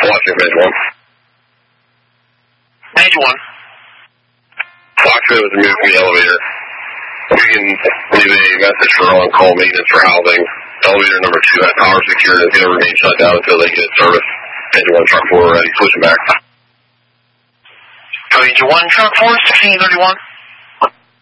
watching page 1. Page 1. Foxtrot was removed from the elevator. We can leave a message for on-call maintenance for housing. Elevator number 2 has power secured and is going to remain shut down until they get service. Page 1, truck 4 ready. Switching back. Page 1, truck 4, 1631.